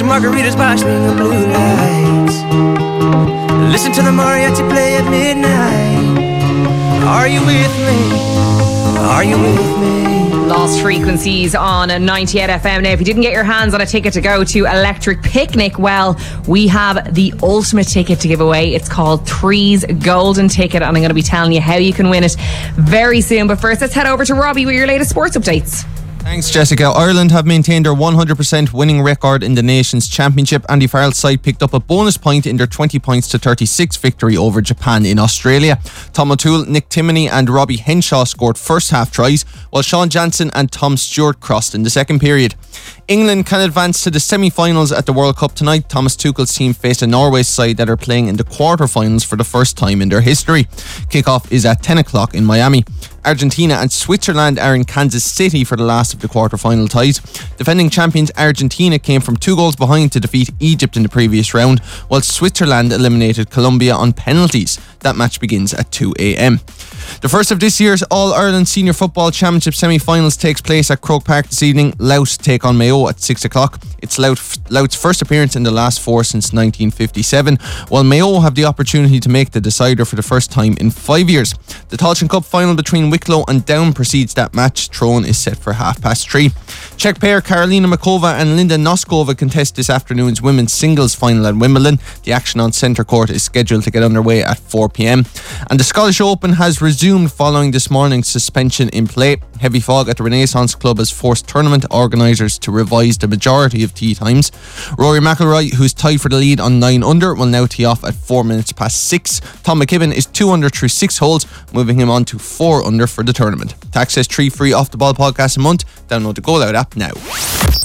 some margaritas by string of blue lights. Listen to the mariachi play at midnight. Are you with me? Are you with me? Lost Frequencies on 98 FM. Now, if you didn't get your hands on a ticket to go to Electric Picnic, well, we have the ultimate ticket to give away. It's called Three's Golden Ticket, and I'm going to be telling you how you can win it very soon. But first, let's head over to Robbie with your latest sports updates. Thanks, Jessica. Ireland have maintained their 100% winning record in the Nations Championship. Andy Farrell's side picked up a bonus point in their 20 points to 36 victory over Japan in Australia. Tom O'Toole, Nick Timoney and Robbie Henshaw scored first half tries, while Sean Jansen and Tom Stewart crossed in the second period. England can advance to the semi-finals at the World Cup tonight. Thomas Tuchel's team face a Norway side that are playing in the quarter-finals for the first time in their history. Kickoff is at 10 o'clock in Miami. Argentina and Switzerland are in Kansas City for the last of the quarter-final ties. Defending champions Argentina came from 2 goals behind to defeat Egypt in the previous round, while Switzerland eliminated Colombia on penalties. That match begins at 2 a.m. The first of this year's All-Ireland Senior Football Championship semi-finals takes place at Croke Park this evening. Louth take on Mayo at 6 o'clock. It's Louth's first appearance in the last 4 since 1957, while Mayo have the opportunity to make the decider for the first time in 5 years. The Tailteann Cup final between Wicklow and Down precedes that match. Throne is set for 3:30. Czech pair Karolina Makova and Linda Noskova contest this afternoon's women's singles final at Wimbledon. The action on centre court is scheduled to get underway at 4 p.m. And the Scottish Open has resumed following this morning's suspension in play. Heavy fog at the Renaissance Club has forced tournament organisers to revise the majority of tee times. Rory McIlroy, who's tied for the lead on 9 under, will now tee off at 4 minutes past 6. Tom McKibben is 2 under through 6 holes, moving him on to 4 under for the tournament. To access 3 free Off the Ball podcasts a month, download the Go Loud app now.